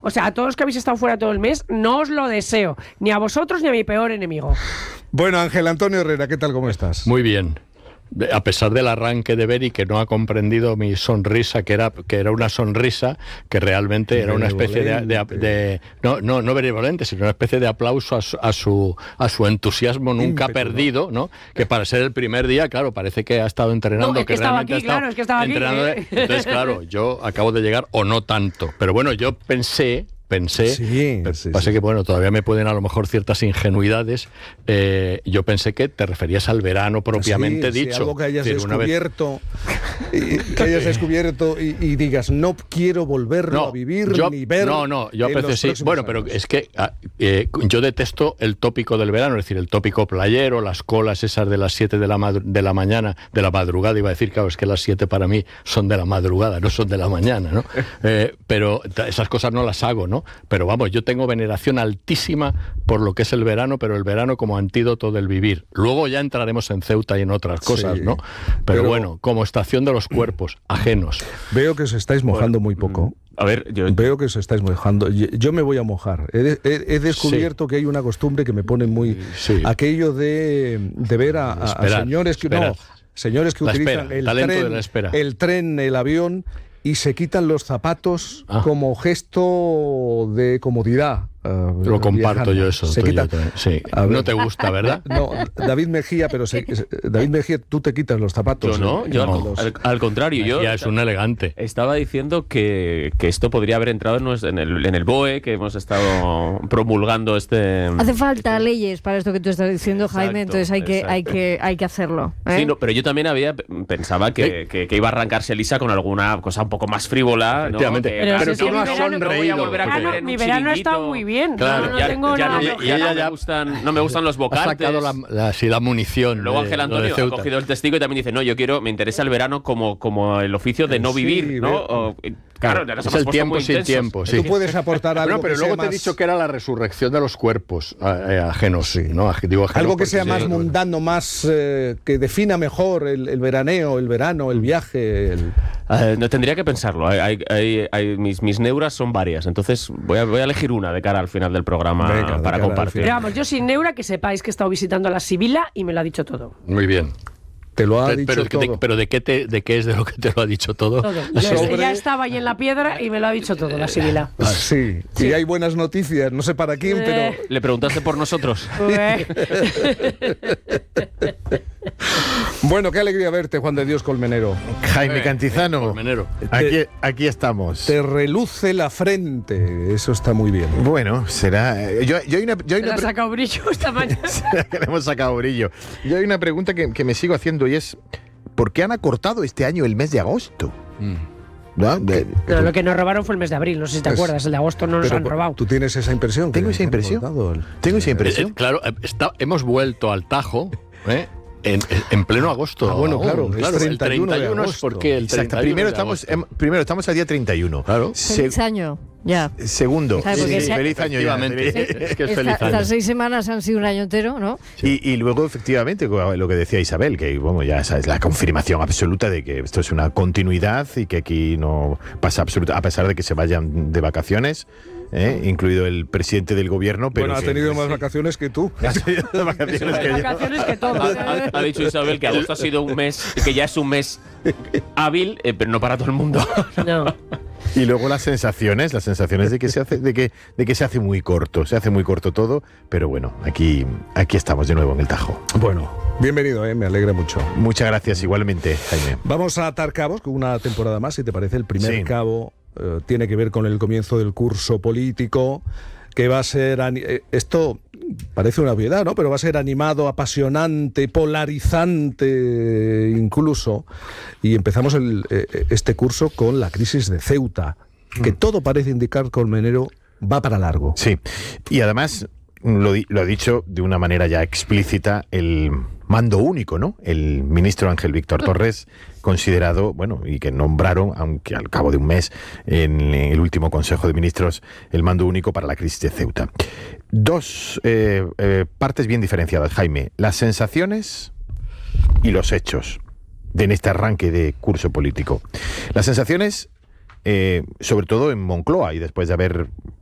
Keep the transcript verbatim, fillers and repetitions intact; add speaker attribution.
Speaker 1: O sea, a todos los que habéis estado fuera todo el mes, no os lo deseo. Ni a vosotros ni a mi peor enemigo.
Speaker 2: Bueno, Ángel Antonio Herrera, ¿qué tal? ¿Cómo estás?
Speaker 3: Muy bien. A pesar del arranque de Beri, que no ha comprendido mi sonrisa, que era que era una sonrisa, que realmente era una especie de... de, de no, no, no benevolente, sino una especie de aplauso a su, a su, a su entusiasmo nunca ímpetu, perdido, ¿no? Que para ser el primer día, claro, parece que ha estado entrenando.
Speaker 1: No, es que,
Speaker 3: que
Speaker 1: estaba
Speaker 3: realmente
Speaker 1: aquí, claro, es que estaba aquí.
Speaker 3: ¿eh? Entonces, claro, yo acabo de llegar, o no tanto. Pero bueno, yo pensé... Pensé,
Speaker 2: sí, sí,
Speaker 3: pasa
Speaker 2: sí.
Speaker 3: que bueno, todavía me pueden a lo mejor ciertas ingenuidades. Eh, yo pensé que te referías al verano propiamente
Speaker 2: sí,
Speaker 3: dicho.
Speaker 2: Sí, algo que hayas
Speaker 3: decir,
Speaker 2: descubierto, y, que hayas descubierto y, y digas, no quiero volverlo
Speaker 3: no,
Speaker 2: a vivir
Speaker 3: yo,
Speaker 2: ni ver.
Speaker 3: No, no, yo a veces sí. Bueno, años. Pero es que eh, yo detesto el tópico del verano, es decir, el tópico playero, las colas esas de las siete de la, de la mañana, de la madrugada, iba a decir, claro, es que las siete para mí son de la madrugada, no son de la mañana, ¿no? Eh, pero esas cosas no las hago, ¿no? Pero vamos, yo tengo veneración altísima por lo que es el verano, pero el verano como antídoto del vivir. Luego ya entraremos en Ceuta y en otras cosas, sí, ¿no? Pero, pero bueno, como estación de los cuerpos ajenos.
Speaker 2: Veo que os estáis mojando bueno, muy poco.
Speaker 4: A ver, yo...
Speaker 2: Veo que os estáis mojando. Yo me voy a mojar. He, he, he descubierto sí. que hay una costumbre que me pone muy...
Speaker 3: Sí.
Speaker 2: Aquello de, de ver a, a, a señores que...
Speaker 3: esperar.
Speaker 2: No, señores que
Speaker 3: la
Speaker 2: utilizan
Speaker 3: espera,
Speaker 2: el,
Speaker 3: talento
Speaker 2: tren,
Speaker 3: de la espera.
Speaker 2: el tren, el avión... y se quitan los zapatos
Speaker 3: ah.
Speaker 2: como gesto de comodidad. Uh,
Speaker 3: Lo comparto
Speaker 2: viajando.
Speaker 3: yo eso.
Speaker 2: Se quita...
Speaker 3: sí. No te gusta, ¿verdad?
Speaker 2: No, David Mejía, pero se... David Mejía, tú te quitas los zapatos.
Speaker 4: Yo no,
Speaker 2: ¿eh?
Speaker 4: yo
Speaker 2: no.
Speaker 4: al, al contrario. Yo
Speaker 3: ya es un elegante.
Speaker 4: Estaba diciendo que, que esto podría haber entrado en, en, el, en el B O E, que hemos estado promulgando este...
Speaker 5: Hace falta este... leyes para esto que tú estás diciendo, Jaime,
Speaker 4: exacto,
Speaker 5: entonces hay que, hay que, hay que hacerlo. ¿eh?
Speaker 4: Sí, no, pero yo también había pensaba que, ¿Eh? que, que iba a arrancarse Elisa con alguna cosa un poco más frívola, ¿no?
Speaker 3: Que,
Speaker 1: pero
Speaker 3: pero
Speaker 1: si
Speaker 3: tú no has sonreído.
Speaker 1: No verano, mi verano ha estado muy bien.
Speaker 3: Claro,
Speaker 1: no, no
Speaker 4: ya,
Speaker 1: tengo
Speaker 4: ya,
Speaker 1: nada.
Speaker 4: no, ya, ya, ya me gustan, no me gustan los bocantes.
Speaker 3: Ha sacado la, la, sí, la munición.
Speaker 4: Luego Ángel Antonio ha cogido el testigo y también dice, no, yo quiero, me interesa el verano como, como el oficio de no vivir, sí, ¿no? O, claro,
Speaker 3: claro, es el tiempo sin intensos. Tiempo. Sí.
Speaker 2: Tú puedes aportar algo.
Speaker 3: No, pero
Speaker 2: que
Speaker 3: luego
Speaker 2: sea
Speaker 3: te he
Speaker 2: más...
Speaker 3: dicho que era la resurrección de los cuerpos eh, ajenos, sí, ¿no? Digo, ajenos
Speaker 2: algo que sea
Speaker 3: sí,
Speaker 2: más
Speaker 3: sí,
Speaker 2: mundano, más eh, que defina mejor el, el veraneo, el verano, el viaje. El...
Speaker 4: Uh, no tendría que pensarlo. Hay, hay, hay, hay, mis, mis neuras son varias, entonces voy a, voy a elegir una de cara al final del programa. Venga, para compartir.
Speaker 1: Pero vamos, yo sin neura, que sepáis que he estado visitando a la Sibila y me lo ha dicho todo.
Speaker 3: Muy bien.
Speaker 2: Te lo ha
Speaker 3: pero,
Speaker 2: dicho
Speaker 3: pero,
Speaker 2: todo.
Speaker 3: De, pero de qué te, de qué es de lo que te lo ha dicho todo.
Speaker 1: Todo. Sobre... Ya estaba ahí en la piedra y me lo ha dicho todo la Sibila.
Speaker 2: Ah, sí. sí, y hay buenas noticias, no sé para quién, eh... pero...
Speaker 4: ¿Le preguntaste por nosotros?
Speaker 2: Bueno, qué alegría verte, Juan de Dios Colmenero.
Speaker 6: Jaime eh, Cantizano,
Speaker 3: Colmenero.
Speaker 6: Aquí, aquí estamos.
Speaker 2: Te reluce la frente, eso está muy bien.
Speaker 6: Bueno, será... Yo, yo hay una, yo hay
Speaker 1: ¿Le
Speaker 6: una
Speaker 1: has
Speaker 6: pre...
Speaker 1: sacado brillo esta mañana?
Speaker 6: que le hemos sacado brillo. Yo hay una pregunta que, que me sigo haciendo y es, ¿por qué han acortado este año el mes de agosto? Mm. ¿No? De,
Speaker 1: no, lo que nos robaron fue el mes de abril, no sé si te pues, acuerdas, el de agosto no nos
Speaker 2: pero,
Speaker 1: han robado.
Speaker 2: ¿Tú tienes esa impresión?
Speaker 6: Tengo esa impresión. Tengo esa impresión.
Speaker 3: Eh, claro, está, hemos vuelto al Tajo, ¿eh? En, en pleno agosto.
Speaker 2: Ah, bueno, claro,
Speaker 3: aún, claro,
Speaker 2: es treinta y uno
Speaker 3: el treinta y uno
Speaker 2: de
Speaker 3: es porque el
Speaker 6: Exacto, primero estamos, em, primero estamos al día treinta y uno.
Speaker 3: Claro.
Speaker 5: Feliz Se año, ya.
Speaker 6: Segundo,
Speaker 5: sí,
Speaker 6: sí,
Speaker 5: se...
Speaker 6: feliz año ya.
Speaker 3: Es que es feliz
Speaker 5: Esta,
Speaker 3: año.
Speaker 5: Estas seis semanas han sido un año entero, ¿no?
Speaker 6: Sí. Y, y luego, efectivamente, lo que decía Isabel, que bueno, ya esa es la confirmación absoluta de que esto es una continuidad y que aquí no pasa absoluta, a pesar de que se vayan de vacaciones. ¿Eh? Incluido el presidente del gobierno. Pero
Speaker 2: bueno, ha tenido más vacaciones que tú.
Speaker 6: Ha tenido más vacaciones que yo.
Speaker 1: Vacaciones que todo.
Speaker 4: Ha, ha dicho Isabel que agosto ha sido un mes, que ya es un mes hábil, eh, pero no para todo el mundo.
Speaker 1: No.
Speaker 6: Y luego las sensaciones, las sensaciones de que se hace, de que, de que se hace muy corto, se hace muy corto todo, pero bueno, aquí, aquí estamos de nuevo en el Tajo.
Speaker 2: Bueno, bienvenido, ¿eh? Me alegra mucho.
Speaker 6: Muchas gracias, igualmente, Jaime.
Speaker 2: Vamos a atar cabos con una temporada más, si te parece. El primer sí. cabo eh, tiene que ver con el comienzo del curso político, que va a ser... Eh, esto parece una obviedad, ¿no? Pero va a ser animado, apasionante, polarizante incluso. Y empezamos el, eh, este curso con la crisis de Ceuta, que mm. todo parece indicar que Colmenero va para largo.
Speaker 6: Sí, y además lo, lo ha dicho de una manera ya explícita el mando único, ¿no? El ministro Ángel Víctor Torres, considerado, bueno, y que nombraron, aunque al cabo de un mes, en el último Consejo de Ministros, el mando único para la crisis de Ceuta. Dos eh, eh, partes bien diferenciadas, Jaime. Las sensaciones y los hechos de en este arranque de curso político. Las sensaciones eh, sobre todo en Moncloa, y después de haber